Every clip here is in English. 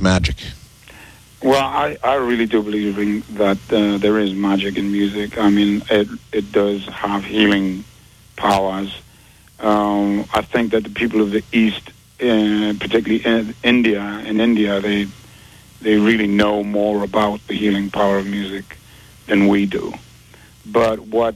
magic? Well, I really do believe that there is magic in music. I mean, it does have healing powers. I think that the people of the East, particularly in India, they really know more about the healing power of music than we do. But what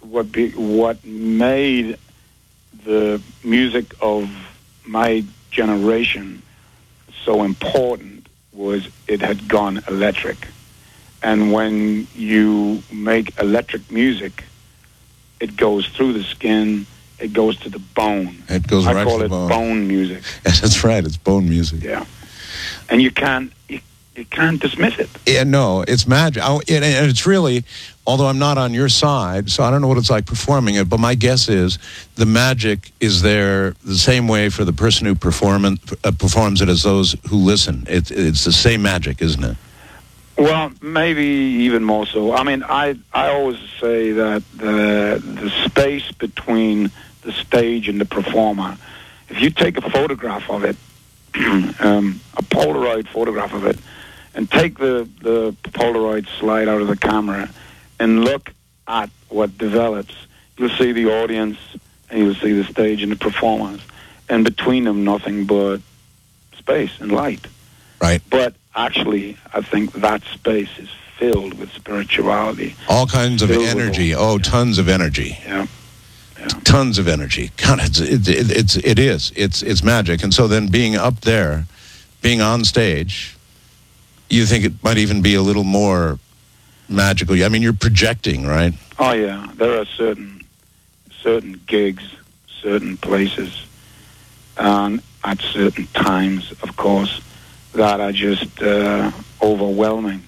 made the music of my generation so important was it had gone electric. And when you make electric music, it goes through the skin, it goes to the bone. It goes right to the bone. I call it bone music. Yes, that's right. It's bone music. Yeah. And you can't dismiss it. Yeah, no, it's magic. And it's really, although I'm not on your side, so I don't know what it's like performing it, but my guess is the magic is there the same way for the person who performs it as those who listen. It's the same magic, isn't it? Well, maybe even more so. I mean, I always say that the space between the stage and the performer, if you take a photograph of it, a Polaroid photograph of it, and take the Polaroid slide out of the camera and look at what develops, you'll see the audience and you'll see the stage and the performers, and between them nothing but space and light. Right. But actually, I think that space is filled with spirituality. All kinds of energy. Tons of energy. Yeah. Tons of energy. God, it's magic. And so then being up there, being on stage, you think it might even be a little more magical. I mean, you're projecting, right? Oh yeah, there are certain gigs, certain places, and at certain times, of course, that are just overwhelming.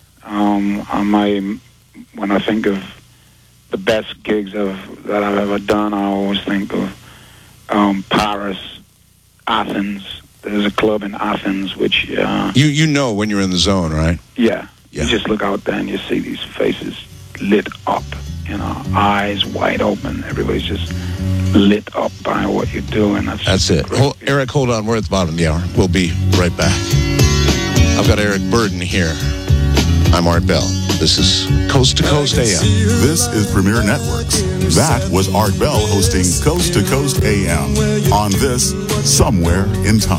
When I think of the best gigs that I've ever done, I always think of Paris, Athens. There's a club in Athens which... You know when you're in the zone, right? Yeah. You just look out there and you see these faces lit up, eyes wide open. Everybody's just lit up by what you're doing. That's it. Eric, hold on. We're at the bottom of the hour. We'll be right back. I've got Eric Burden here. I'm Art Bell. This is Coast to Coast AM. This is Premier Networks. That was Art Bell hosting Coast to Coast AM on this Somewhere in Time.